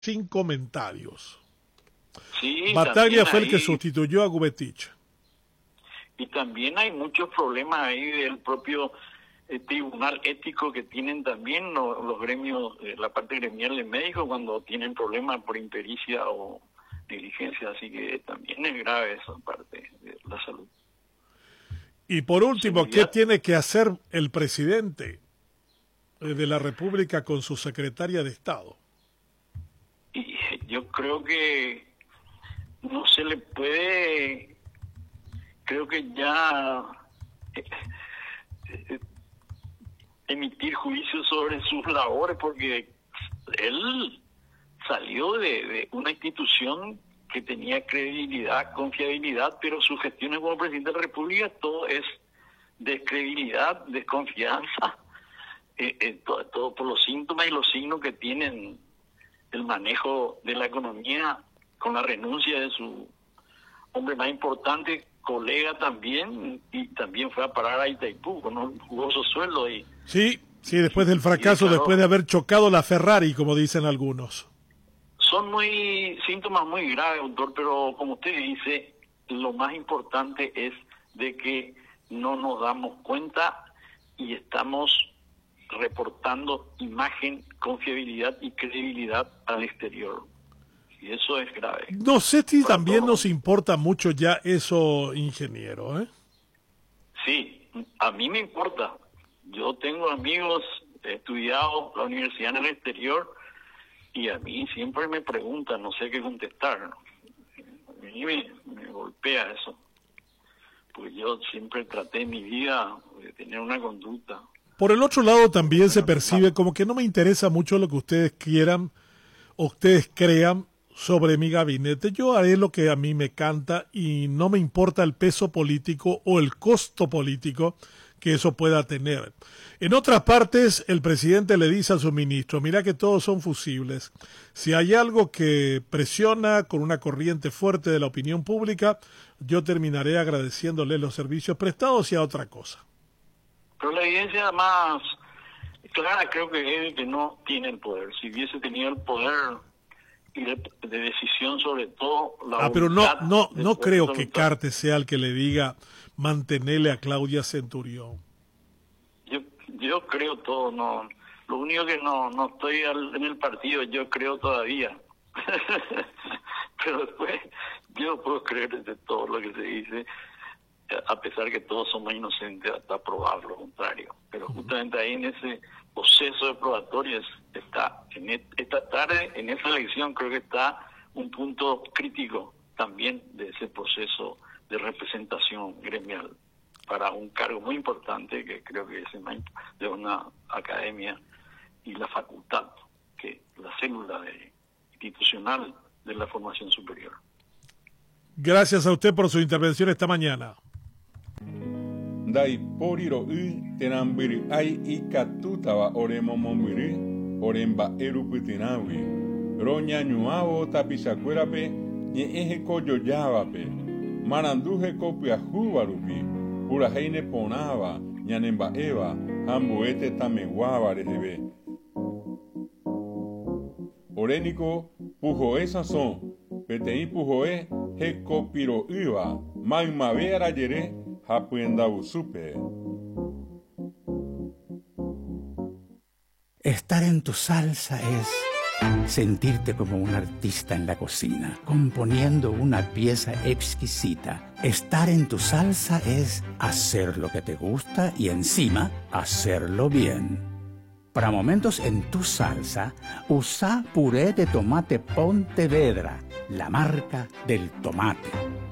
sin comentarios. Sí, Bataglia fue el que ahí, sustituyó a Gubetich. y también hay muchos problemas ahí del propio tribunal ético que tienen también los gremios, la parte gremial de médicos cuando tienen problemas por impericia o negligencia, así que también es grave esa parte de la salud. Y por último, ¿qué Seguridad. tiene que hacer el presidente de la República con su secretaria de Estado? Y yo creo que no se le puede, creo que ya eh, emitir juicios sobre sus labores, porque él salió de una institución que tenía credibilidad, confiabilidad, pero sus gestiones como presidente de la República todo es descredibilidad, desconfianza, todo por los síntomas y los signos que tienen el manejo de la economía con la renuncia de su hombre más importante, colega también, y también fue a parar a Itaipú con un jugoso sueldo. Sí, después del fracaso, claro, después de haber chocado la Ferrari, como dicen algunos. son síntomas muy graves, doctor, pero como usted dice, lo más importante es de que no nos damos cuenta y estamos reportando imagen, confiabilidad y credibilidad al exterior. Y eso es grave. No sé si Para también todos. nos importa mucho ya eso, ingeniero, ¿eh? Sí, a mí me importa. Yo tengo amigos, he estudiado la universidad en el exterior y a mí siempre me preguntan, no sé qué contestar, ¿no? A mí me golpea eso. Pues yo siempre traté en mi vida de tener una conducta. Por el otro lado también se percibe como que no me interesa mucho lo que ustedes quieran o ustedes crean sobre mi gabinete. Yo haré lo que a mí me canta y no me importa el peso político o el costo político que eso pueda tener. En otras partes, el presidente le dice a su ministro, mira que todos son fusibles. Si hay algo que presiona con una corriente fuerte de la opinión pública, yo terminaré agradeciéndole los servicios prestados y a otra cosa. Pero la evidencia más clara creo que es que no tiene el poder. Si hubiese tenido el poder y de decisión sobre todo la Pero voluntad no creo que voluntad. Cartes sea el que le diga mantenerle a Claudia Centurión. Yo creo todo, no. Lo único que no estoy en el partido, yo creo todavía. Pero después yo puedo creer de todo lo que se dice, a pesar que todos somos inocentes hasta probar lo contrario. Pero justamente ahí en ese proceso de probatorio está, esta tarde, en esa elección creo que está un punto crítico también de ese proceso de representación gremial para un cargo muy importante que creo que es de una academia y la facultad, que la célula institucional de la formación superior. Gracias a usted por su intervención esta mañana. Dai poriro tenambiri ai ikatutawa oremomomiri oremba erupitinawi roña ñuavo tapichakuerape ñe'ẽheko jojávape marandúheko pyahúvarupi purahéine porãva ñanemba'éva ha mbo'e tameguáva reheve oréniko puhoe sãso peteĩ puhoe hekopiro'ýva maymave arajere ha pyendavusúpe. Estar en tu salsa es sentirte como un artista en la cocina, componiendo una pieza exquisita. Estar en tu salsa es hacer lo que te gusta y encima hacerlo bien. Para momentos en tu salsa, usa puré de tomate Pontevedra, la marca del tomate.